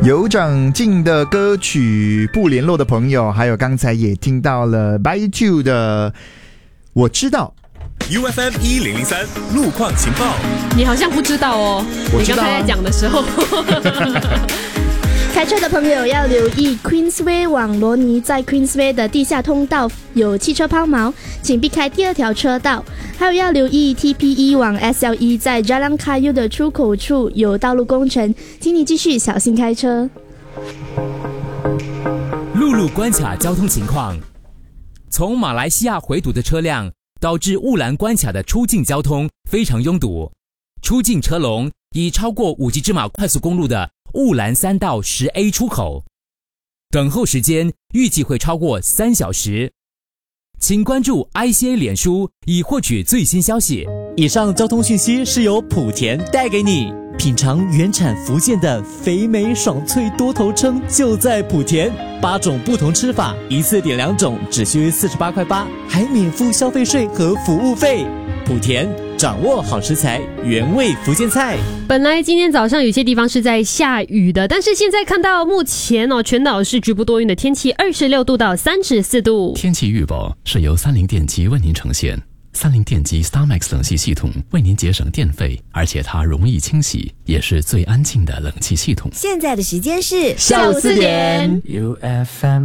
有长进的歌曲不联络的朋友，还有刚才也听到了 Baijiu 的我知道。 UFM 1003路况情报， 你好像不知道哦， 我知道啊， 你刚才在讲的时候。 开车的朋友要留意 Queensway 往罗尼，在 Queensway 的地下通道有汽车抛锚，请避开第二条车道。还有要留意 TPE 往 SLE 在 Jalan Kayu 的出口处有道路工程，请你继续小心开车。 陆路关卡交通情况，从马来西亚回堵的车辆导致雾兰关卡的出境交通非常拥堵，出境车龙已超过5级芝马快速公路的雾兰3道10A 出口，等候时间预计会超过3小时。请关注 ICA 脸书以获取最新消息。 以上交通讯息是由莆田带给你。品尝原产福建的肥美爽脆多头称就在莆田，8种不同吃法，一次点2种，只需48块8，还免付消费税和服务费。莆田掌握好食材，原味福建菜。 本来今天早上有些地方是在下雨的，但是现在看到目前全岛是局部多云的天气，26度到34度。 天气预报是由三菱电机为您呈现。三菱电机 StarMax 冷气系统为您节省电费，而且它容易清洗，也是最安静的冷气系统。 现在的时间是下午4点。 UFM